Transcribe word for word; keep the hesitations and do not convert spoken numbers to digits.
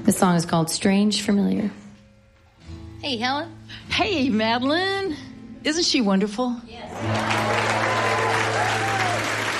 This song is called Strange Familiar. Hey, Helen. Hey, Madeline. Isn't she wonderful? Yes.